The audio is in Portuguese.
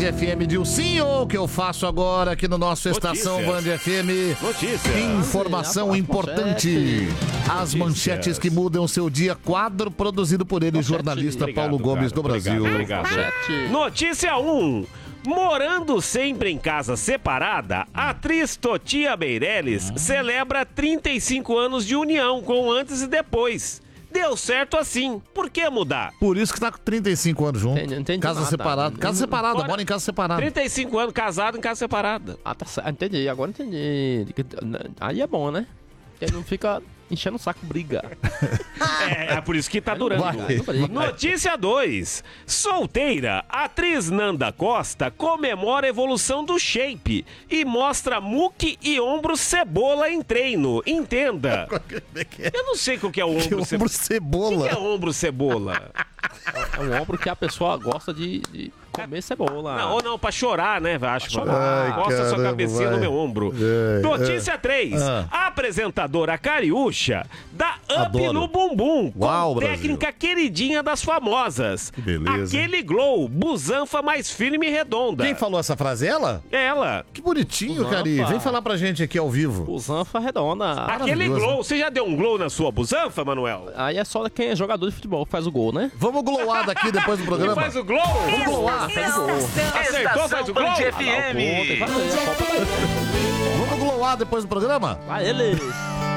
FM Dilcinho, o que eu faço agora aqui no nosso Estação Band FM. Notícia. Informação importante. As manchetes que mudam seu dia, quadro produzido por ele, jornalista Paulo Gomes do Brasil. Obrigado. Notícia 1. Morando sempre em casa separada, a atriz Totia Meirelles celebra 35 anos de união com antes e depois. Deu certo assim, por que mudar? Por isso que tá com 35 anos junto. Entendi Casa nada. separada. Casa separada, mora em casa separada. 35 anos casado em casa separada. Ah, tá certo. Entendi, agora entendi. Aí é bom, né? Porque não fica enchendo o saco, briga. É por isso que tá durando. Notícia 2. Solteira, a atriz Nanda Costa comemora a evolução do shape e mostra muque e ombro cebola em treino. Entenda. Eu não sei o que é o ombro Ombro cebola. O que é ombro cebola? É um ombro que a pessoa gosta de comer cebola. Não, ou não, pra chorar, né? Acho que Ai, posta sua caramba, cabecinha vai. no meu ombro. Notícia 3. A apresentadora Cariúcha dá up Adoro. no bumbum com Uau, técnica queridinha das famosas. Que beleza. Aquele glow, busanfa mais firme e redonda. Quem falou essa frase? Ela? Ela. Que bonitinho, Busanfa. Cari. Vem falar pra gente aqui ao vivo. Busanfa redonda. Aquele Maravilhoso. glow. Você já deu um glow na sua busanfa, Manuel? Aí é só quem é jogador de futebol que faz o gol, né? Vamos glowar daqui depois do Quem programa? faz o glow? Vamos glowar. Acertou, faz o glow? Ah, dá o ponto, vai fazer a Copa. Vamos glowar depois do programa? Vai ele!